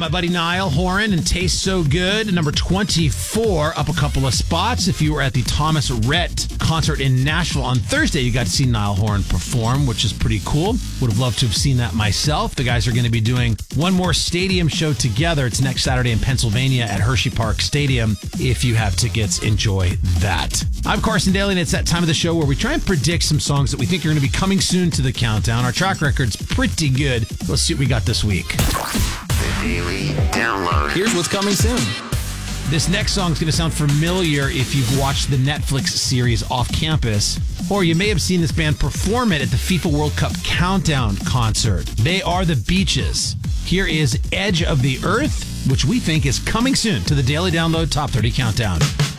My buddy Niall Horan and Taste So Good, number 24, up a couple of spots. If you were at the Thomas Rhett concert in Nashville on Thursday, you got to see Niall Horan perform, which is pretty cool. Would have loved to have seen that myself. The guys are going to be doing one more stadium show together. It's next Saturday in Pennsylvania at Hershey Park Stadium. If you have tickets, enjoy that. I'm Carson Daly, and it's that time of the show where we try and predict some songs that we think are going to be coming soon to the countdown. Our track record's pretty good. Let's see what we got this week. The Daily Download. Here's what's coming soon. This next song is going to sound familiar if you've watched the Netflix series Off Campus, or you may have seen this band perform it at the FIFA World Cup Countdown concert. They are the Beaches. Here is Edge of the Earth, which we think is coming soon to the Daily Download Top 30 Countdown.